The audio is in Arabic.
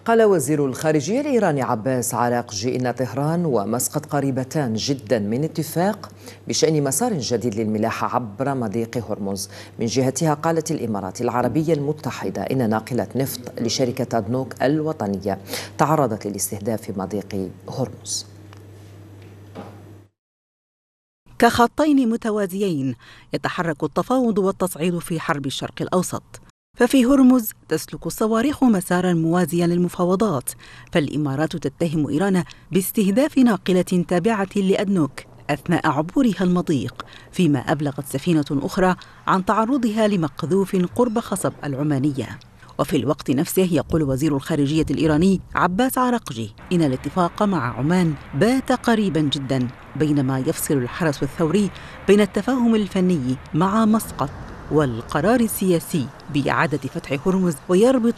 قال وزير الخارجية الإيراني عباس عراقجي إن طهران ومسقط قريبتان جدا من اتفاق بشأن مسار جديد للملاحة عبر مضيق هرمز. من جهتها قالت الإمارات العربية المتحدة إن ناقلة نفط لشركة أدنوك الوطنية تعرضت للاستهداف في مضيق هرمز. كخطين متوازيين يتحرك التفاوض والتصعيد في حرب الشرق الأوسط، ففي هرمز تسلك الصواريخ مسارا موازيا للمفاوضات، فالإمارات تتهم إيران باستهداف ناقلة تابعة لأدنوك أثناء عبورها المضيق، فيما أبلغت سفينة أخرى عن تعرضها لمقذوف قرب خصب العمانية. وفي الوقت نفسه يقول وزير الخارجية الإيراني عباس عراقجي إن الاتفاق مع عمان بات قريبا جدا، بينما يفصل الحرس الثوري بين التفاهم الفني مع مسقط والقرار السياسي بإعادة فتح هرمز، ويربط